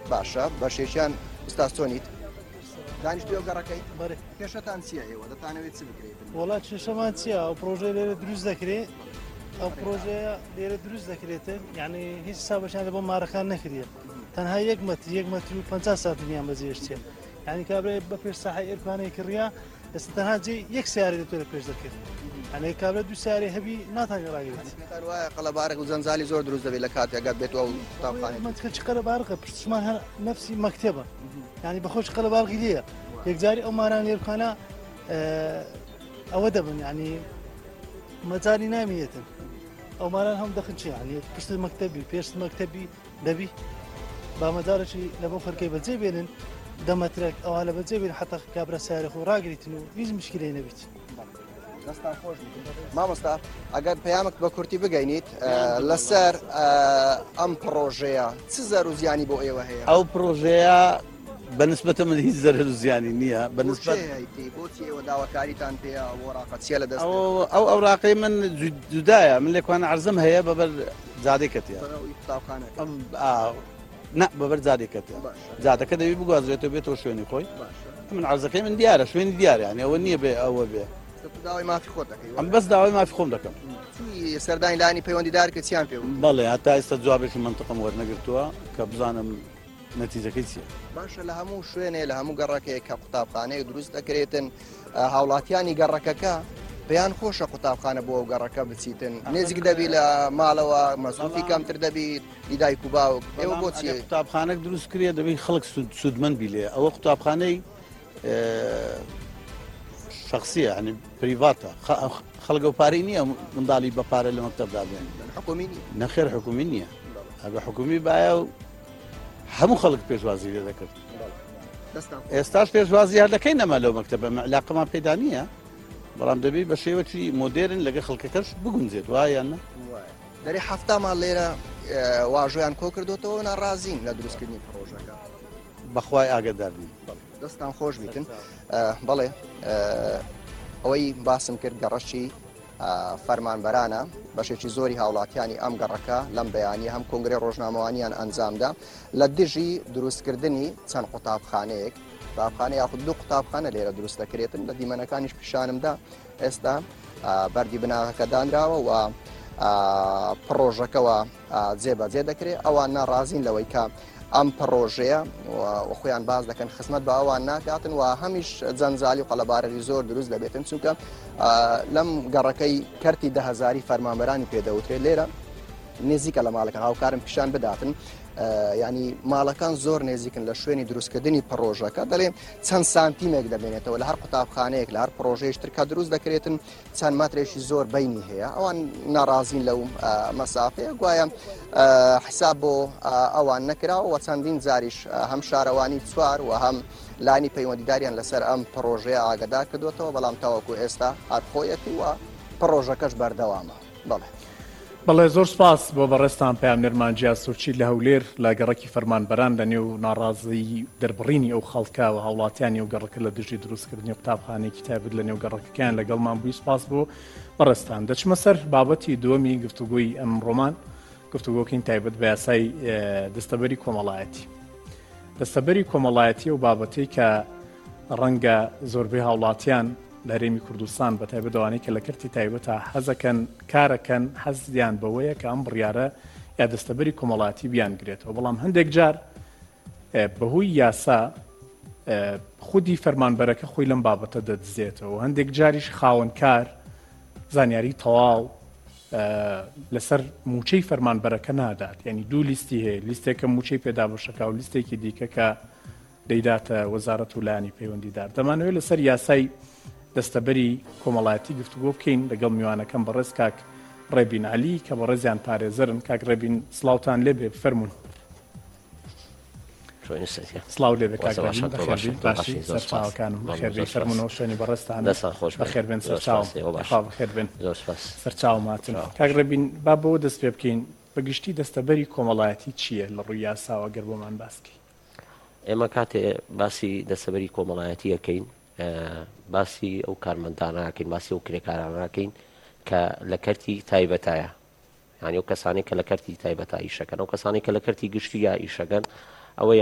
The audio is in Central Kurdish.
باشە بەشێکیان ئستاسۆنیت دانیشتوێ گەڕەکەی کێشەتان چییە ئێوە دەتانەوێت چ بکرێت وڵات کێشەمان چییە ئەو پرۆژه لێرە دروست دەکرێت ئەو پرۆژەیە لێرە دروست دەکرێتن یعنی هیچ حسابەشیان لە بۆ مارەکان نەکرێت تەنها 1 مەتر و 50 سانتیمیان بەجێشتێ یعنی کابرای بە پێش ساحەی ئێرکانەی کڕیا ئێستا تەنها جێ 1 سیارە دەتوێت لە پێش دەکرد یعنی کابرا 2 سیارێ هەبی ناتوانێت ڕاگرێت وایە قەڵەبارێک و زەنجالی زۆر دروست دەبێت لە کاتێکگات بێت ئەو قوتابخانەی منطقە چ قەلەبارقە پشتمان هەر نەفسی مەکتێبە یعنی بەخۆش قەلەبارقی لێیە یەکجاری ئەو ماران لێرکانە ئەوە دەبن یعنی مەجای نامێتن ئەو ماران هەم دەخن چی یعنی پشت مەکتەبی پێش مەکتەبی دەبی با مەدارەی لە بۆ خەرکەی بەجێ بێنن دەمەترێک ئەوە لە بەجێ بێن حتا کابرا سیارە خۆ ڕاگریتن و هیچ مشکلەی نەبیت دەستان خۆش مامۆستا ئەگەر پەیامک بە کورتی بگەینیت لەسەر ئەم پرۆژەیە چ زەر و زیانی بۆ ئێوە هەیە ئەو پرۆژەیە بەنسبەتە من هیچ زەرر و زیانی نییە بەنسبەت بۆچی ئێوە داواکاریتان پێەیە وەراقەچیە لە دەست ئەو ئەوراقی من جودایە من لێکوانە عەرزم هەیە بەبەر زادێکەتە نه بەبەر زادێکەتە زادەکە دەوی بگوازرێتەوە بێتەوە شوێنی خۆی من عەرزەکەی من دیارە شوێنی دیارە یعنی ئەوە نییە بێ ئەوە بێ داوای مافی خۆت دەکەی ئەم بەس داوای مافی خۆم دەکەم سەردانی لانی پەیوەندیدار کە چیان پێ بەڵێ هەتا ئێستا جوابێکی منتقم وەرنەگرتووە کە بزانم نەتیجەکەی چییە باشە لە هەموو شوێنێ لە هەموو گەڕەکەیە کە قوتابخانەیە دروست دەکرێتن هاوڵاتیانی گەڕەکەکە پێیان خۆشە قوتابخانە بۆ ئەو گەڕەکە بچیتن نێزیک دەبی لە ماڵەوە مەسروفی کەمتر دەبیت دیدایک و باوک ئێوە بۆچی قوتابخانەك دروست کرێ دەبی خەڵک سوودمەند بی لێ ئەوە قوتابخانەی شخصیە ینی پریڤاتە خەڵگە و پارەی نییە منداڵی بە پارە لە مەکتەبدا بێن نەخێر حکومی نییە ئەگە حکومی باە و هەموو خەڵک پێشوازی لێ دەکرد ئێستاش پێشوازی هەر دەکەی نەما لەو مەکتەبە علاقەمان پەیدا نییە بەڵام دەبی بە شێوەی مۆدێرن لەگە خەڵکەکەش بگونجێت وایان نە دەری هەفتامان لێرە واژۆیان کۆ کردوتەوە ناڕازین لە دروستکردنی پرۆژەکە بەخوای ئاگاداربین دەستان خۆش بیتن بەڵێ ئەوەی باسم کرد گەڕەشی فەرمانبەرانە بەشێکی زۆری هاوڵاتیانی ئەم گەڕەکە لەم بەیانی هەم کۆنگرێ ڕۆژنامەوانیان ئەنجامدا لە دژی دروستکردنی چەند قوتابخانەیەک قوتابخانە یاخود 2 قوتابخانە لێرە دروست دەکرێتن لە دیمەنەکانیش پیشانمدا ئێستا بەردی بناغەکە دانراوە و پرۆژەکەەوە جێبەجێ دەکرێت ئەوان ناڕازین لەوەی کە ئەم پرۆژەیە خۆیان باز دەکەن خزمەت بە ئەوان ناکاتن و هەمیش جەنجالی و قەلەبارەی زۆر دروست دەبێتن چونکە لەم گەڕەکەی کەرتی 10,000 فەرمانبەرانی پێدەوترێت لێرە نێزیکە لە ماڵەکە هاوکارم پیشان بداتن ینی ماڵەکان زۆر نێزیکن لە شوێنی دروستکردنی پرۆژەکە دەڵێ چەند سانتیمێک دەبێنێتەوە لە هەر قوتابخانەیە لە هەر پرۆژەیەشتر کە دروست دەکرێتن چەند مەترێکی زۆر بینی هەیە ئەوان ناڕازین لەو مەسافەیە گوایە حساب بۆ ئەوان نەکراوە و چەندین جاریش هەم شارەوانی چوار و هەم لانی پەیوەندیداریان لەسەر ئەم پرۆژەیە ئاگادار کردوێتەوە بەڵام تاوەکو ئێستا هەرخۆیەتی و پرۆژەکەش بەردەوامە بەڵێ بەڵێ زۆر سپاس بۆ بەڕێستان پامنێرمان جیاسوچی لە هەولێر لە گەڕەکی فەرمانبەران لە نێو ناڕازی دەربڕینی ئەو خەڵکە و هاوڵاتیانی و گەڕەکە لە دژی دروستکردنی قوتابخانەیەکی تایبەت لە نێو گەڕەکەکان لەگەڵمان بووی سپاس بۆ بەڕێستان دەچمە سەر بابەتی دووەمی گفتوگۆی ئەم ڕۆمان گفتوگۆکەین تایبەت بە یاسای دەستەبەری کۆمەڵایەتی دەستەبەری کۆمەڵایەتی و بابەتی کە ڕەنگە زۆربەی هاوڵاتیان لە هەرێمی کوردستان بە تایبەتەوەی کە لە کردی تایبەتە حەزەکەن کارەکەن حەزیان بەوەیە کە ئەم بڕیارە یا دەستەبەری کۆمەڵایەتی بیانگرێتەوە بەڵام هەندێک جار بەهۆی یاسا خودی فەرمانبەرەکە خۆی لەم بابەتە دەدزێتەوە هەندێک جاریش خاوەنکار زانیاری تەواو لەسەر موچەی فەرمانبەرەکە نادات یعنی 2 لیستی هەیە لیستێکە موچەی پێدا بەشەکە و لیستێکی دیکە کە دەیداتە وەزارەت و لایانی پەیوەندیدار دەمانەوێت لەسەر یاسای دەستەبەری کۆمەڵایەتی گفتوگۆ بکەین لەگەڵ میوانەکەم بەڕێز کاک ڕێبین عەلی کە بە ڕێزیان پارێزەرن کاک ڕێبین سڵاوتان لێبێ فەرموون سڵاو لێبێ کاک ڕێبین بەخێربین باشی سەرچاوەکانم بەخێربێ فەرموونەوە شوێنی بەڕێستان بەخێربێن بەخێربێن سەرچاوماتن کاک ڕێبین با بەوە دەست پێ بکەین بەگشتی دەستەبەری کۆمەڵایەتی چییە لە ڕووی یاساوە گەر بۆمان باسکەی ئێمە کاتێ باسی دەستەبەری کۆمەڵایەتی یەکەین باسی ئەو کارمەنداناکەین باسی ئەو کرێکاراناکەین کە لە کەرتی تایبەتایە یعنی ئەو کەسانی کە لە کەرتی تایبەتا ئیشەکەن ئەو کەسانی کە لە کەرتی گشتی یا ئیشەکەن ئەوە